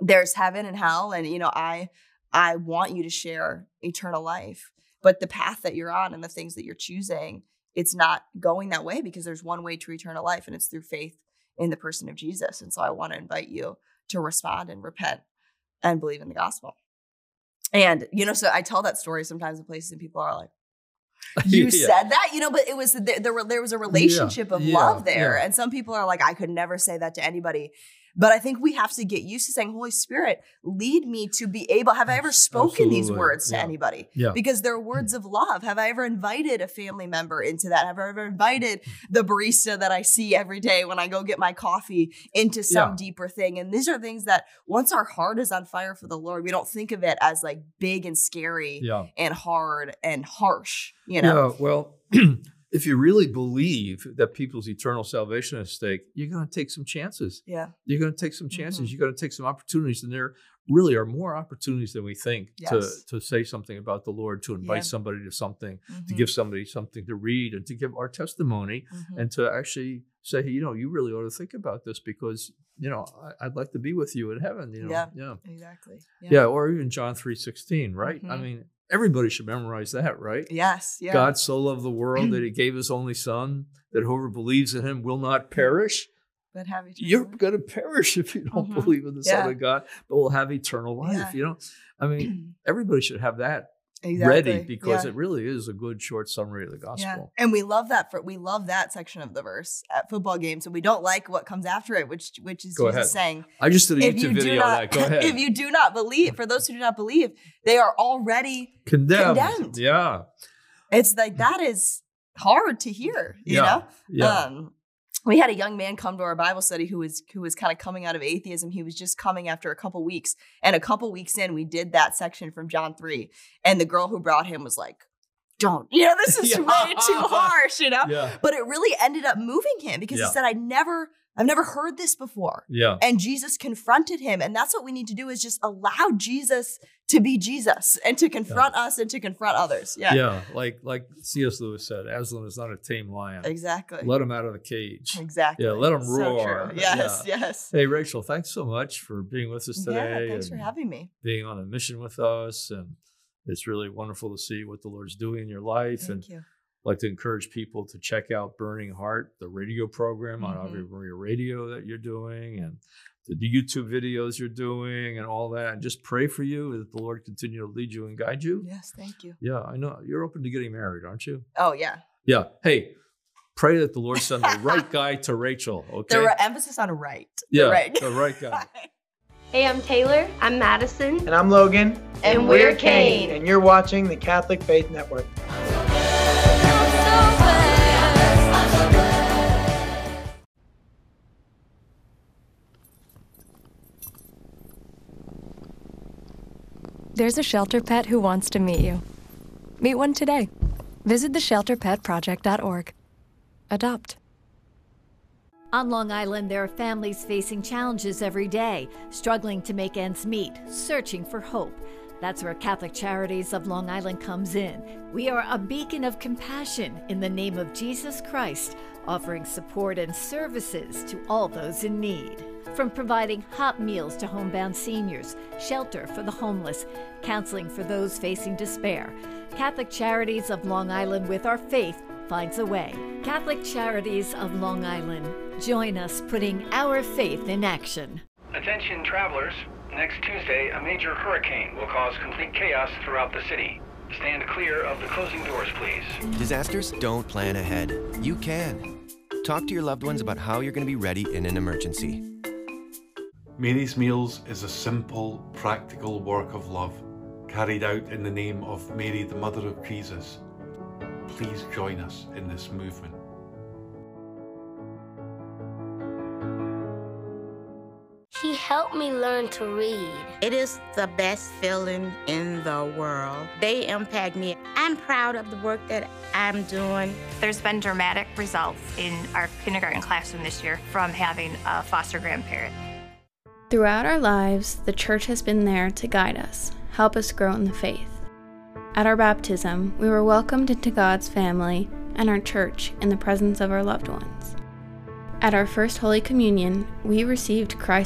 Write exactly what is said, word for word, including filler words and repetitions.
there's heaven and hell. And, you know, I, I want you to share eternal life, but the path that you're on and the things that you're choosing, it's not going that way, because there's one way to eternal life, and it's through faith in the person of Jesus. And so I want to invite you to respond and repent and believe in the gospel. And, you know, so I tell that story sometimes in places and people are like, you yeah. said that, you know, but it was, there, there, there was a relationship yeah. of yeah. love there. Yeah. And some people are like, I could never say that to anybody. But I think we have to get used to saying, Holy Spirit, lead me to be able, have I ever spoken Absolutely. These words to yeah. anybody? Yeah. Because they're words of love. Have I ever invited a family member into that? Have I ever invited the barista that I see every day when I go get my coffee into some yeah. deeper thing? And these are things that once our heart is on fire for the Lord, we don't think of it as like big and scary yeah. and hard and harsh, you know? Yeah, well, if you really believe that people's eternal salvation is at stake, you're going to take some chances. Yeah. You're going to take some chances. Mm-hmm. You're going to take some opportunities. And there really are more opportunities than we think yes. to, to say something about the Lord, to invite yeah. somebody to something, mm-hmm. to give somebody something to read, and to give our testimony, mm-hmm. and to actually say, hey, you know, you really ought to think about this, because, you know, I, I'd like to be with you in heaven. You know? Yeah, yeah. exactly. Yeah. yeah, or even John three sixteen, right? Mm-hmm. I mean, everybody should memorize that, right? Yes. Yeah. God so loved the world that he gave his only son, that whoever believes in him will not perish. But have eternal You're life. going to perish if you don't mm-hmm. believe in the yeah. Son of God, but will have eternal life. Yeah. You know, I mean, everybody should have that exactly. ready, because yeah. it really is a good short summary of the gospel. Yeah. And we love that for we love that section of the verse at football games, and we don't like what comes after it, which which is Go Jesus ahead. saying, I just did a YouTube video not, on that. Go ahead. If you do not believe, for those who do not believe, they are already condemned. condemned. Yeah. It's like, that is hard to hear, you yeah. know? Yeah. Um, we had a young man come to our Bible study who was who was kind of coming out of atheism. He was just coming after a couple weeks. And a couple weeks in, we did that section from John three. And the girl who brought him was like, don't, you know, this is yeah. way too harsh, you know? Yeah. But it really ended up moving him, because yeah. he said, I never, I've never heard this before. Yeah. And Jesus confronted him. And that's what we need to do, is just allow Jesus to be Jesus, and to confront yeah. us and to confront others. Yeah. Yeah. Like, like C S Lewis said, Aslan is not a tame lion. Exactly. Let him out of the cage. Exactly. Yeah. Let him so roar. True. Yes. Yeah. Yes. Hey, Rachel, thanks so much for being with us today. Yeah. Thanks for having me. Being on a mission with us. And it's really wonderful to see what the Lord's doing in your life. Thank and you. I'd like to encourage people to check out Burning Heart, the radio program mm-hmm. on Ave Maria Radio that you're doing, and the YouTube videos you're doing, and all that. And just pray for you that the Lord continue to lead you and guide you. Yes, thank you. Yeah, I know you're open to getting married, aren't you? Oh, yeah. Yeah. Hey, pray that the Lord send the right guy to Rachel, okay? The emphasis on right. Yeah, the right, the right guy. Hey, I'm Taylor. I'm Madison. And I'm Logan. And, and we're Kane. And you're watching the Catholic Faith Network. There's a shelter pet who wants to meet you. Meet one today. Visit the shelter pet project dot org. Adopt. On Long Island, there are families facing challenges every day, struggling to make ends meet, searching for hope. That's where Catholic Charities of Long Island comes in. We are a beacon of compassion in the name of Jesus Christ, offering support and services to all those in need. From providing hot meals to homebound seniors, shelter for the homeless, counseling for those facing despair, Catholic Charities of Long Island, with our faith, finds a way. Catholic Charities of Long Island. Join us putting our faith in action. Attention travelers. Next Tuesday, a major hurricane will cause complete chaos throughout the city. Stand clear of the closing doors, please. Disasters don't plan ahead. You can. Talk to your loved ones about how you're going to be ready in an emergency. Mary's Meals is a simple, practical work of love, carried out in the name of Mary, the Mother of Jesus. Please join us in this movement. He helped me learn to read. It is the best feeling in the world. They impact me. I'm proud of the work that I'm doing. There's been dramatic results in our kindergarten classroom this year from having a foster grandparent. Throughout our lives, the Church has been there to guide us, help us grow in the faith. At our baptism, we were welcomed into God's family and our church in the presence of our loved ones. At our first Holy Communion, we received Christ